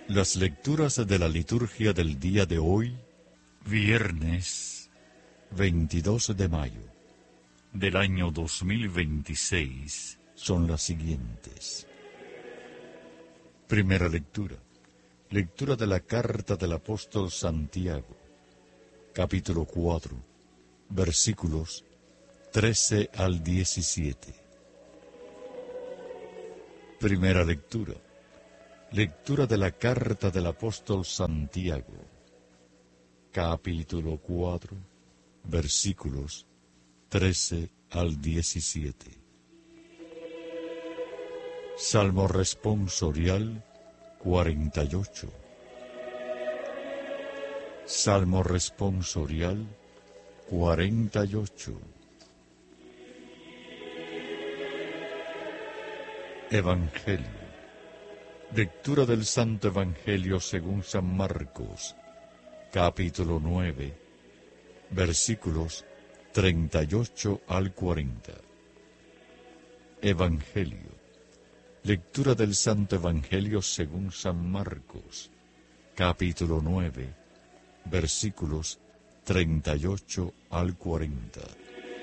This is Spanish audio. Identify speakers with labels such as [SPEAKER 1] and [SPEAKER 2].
[SPEAKER 1] Las lecturas de la liturgia del día de hoy, viernes 22 de mayo del año 2026, son las siguientes. Primera lectura. Lectura de la carta del apóstol Santiago, capítulo 4, versículos 13 al 17. Primera lectura. Lectura de la carta del apóstol Santiago, capítulo 4, versículos 13 al 17. Salmo responsorial 48. Salmo responsorial 48. Evangelio. Lectura del Santo Evangelio según San Marcos, capítulo 9, versículos 38 al 40. Evangelio. Lectura del Santo Evangelio según San Marcos, capítulo 9, versículos 38 al 40.